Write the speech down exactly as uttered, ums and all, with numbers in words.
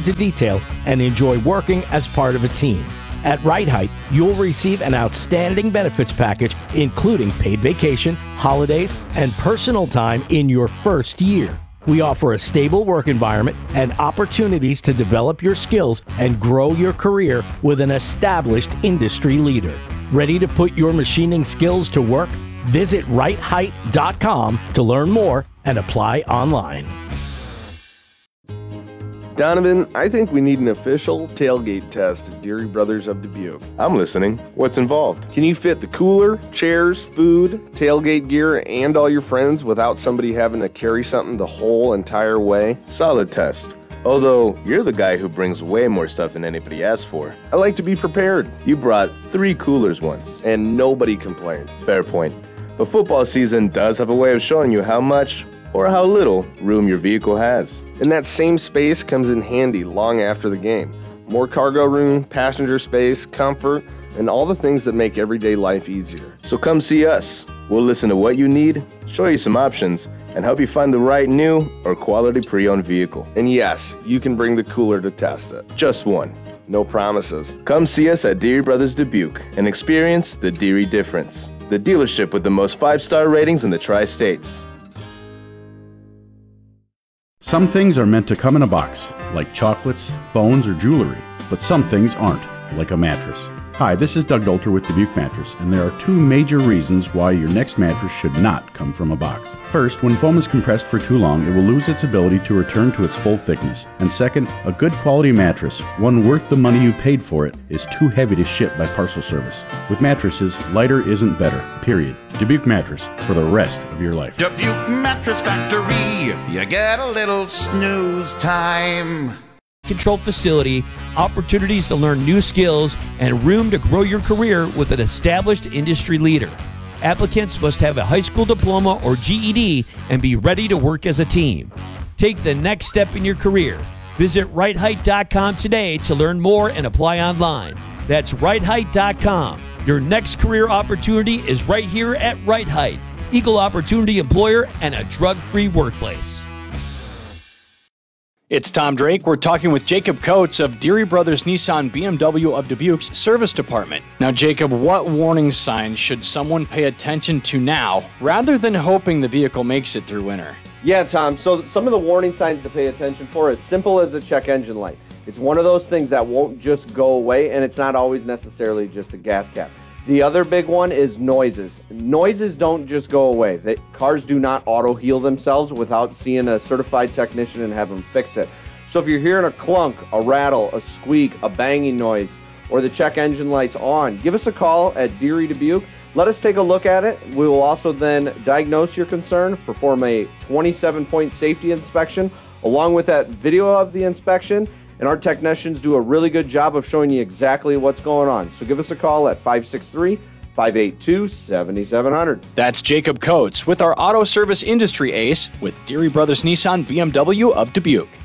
attention to detail and enjoy working as part of a team. At Right Height, you'll receive an outstanding benefits package, including paid vacation, holidays, and personal time in your first year. We offer a stable work environment and opportunities to develop your skills and grow your career with an established industry leader. Ready to put your machining skills to work? Visit right height dot com to learn more and apply online. Donovan, I think we need an official tailgate test at Deary Brothers of Dubuque. I'm listening. What's involved? Can you fit the cooler, chairs, food, tailgate gear, and all your friends without somebody having to carry something the whole entire way? Solid test. Although, you're the guy who brings way more stuff than anybody asked for. I like to be prepared. You brought three coolers once. And nobody complained. Fair point. But football season does have a way of showing you how much or how little room your vehicle has. And that same space comes in handy long after the game. More cargo room, passenger space, comfort, and all the things that make everyday life easier. So come see us. We'll listen to what you need, show you some options, and help you find the right new or quality pre-owned vehicle. And yes, you can bring the cooler to test it. Just one. No promises. Come see us at Deary Brothers Dubuque and experience the Deary difference. The dealership with the most five-star ratings in the Tri-States. Some things are meant to come in a box, like chocolates, phones, or jewelry, but some things aren't, like a mattress. Hi, this is Doug Dolter with Dubuque Mattress, and there are two major reasons why your next mattress should not come from a box. First, when foam is compressed for too long, it will lose its ability to return to its full thickness. And second, a good quality mattress, one worth the money you paid for it, is too heavy to ship by parcel service. With mattresses, lighter isn't better, period. Dubuque Mattress, for the rest of your life. Dubuque Mattress Factory, you get a little snooze time. Controlled facility, opportunities to learn new skills, and room to grow your career with an established industry leader. Applicants must have a high school diploma or G E D and be ready to work as a team. Take the next step in your career. Visit right height dot com today to learn more and apply online. That's right height dot com. Your next career opportunity is right here at Right Height, equal opportunity employer and a drug-free workplace. It's Tom Drake. We're talking with Jacob Coates of Deary Brothers Nissan B M W of Dubuque's service department. Now, Jacob, what warning signs should someone pay attention to now rather than hoping the vehicle makes it through winter? Yeah, Tom. So some of the warning signs to pay attention for is simple as a check engine light. It's one of those things that won't just go away, and it's not always necessarily just a gas cap. The other big one is noises. Noises don't just go away. The cars do not auto-heal themselves without seeing a certified technician and have them fix it. So if you're hearing a clunk, a rattle, a squeak, a banging noise, or the check engine light's on, give us a call at Deary Dubuque. Let us take a look at it. We will also then diagnose your concern, perform a twenty-seven point safety inspection, along with that video of the inspection. And our technicians do a really good job of showing you exactly what's going on. So give us a call at five six three, five eight two, seven seven zero zero. That's Jacob Coates with our auto service industry ace with Deary Brothers Nissan B M W of Dubuque.